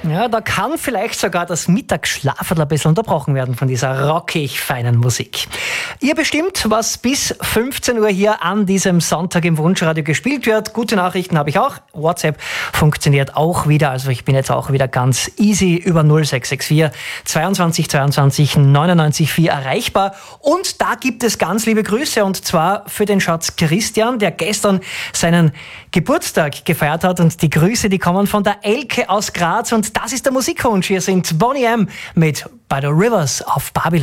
Ja, da kann vielleicht sogar das Mittagsschlafen ein bisschen unterbrochen werden von dieser rockig feinen Musik. Ihr bestimmt, was bis 15 Uhr hier an diesem Sonntag im Wunschradio gespielt wird. Gute Nachrichten habe ich auch. WhatsApp funktioniert auch wieder. Also ich bin jetzt auch wieder ganz easy über 0664 22 22 99 4 erreichbar. Und da gibt es ganz liebe Grüße, und zwar für den Schatz Christian, der gestern seinen Geburtstag gefeiert hat. Und die Grüße, die kommen von der Elke aus Graz. Und das ist der Musikwunsch. Hier sind Boney M. mit By the Rivers of Babylon.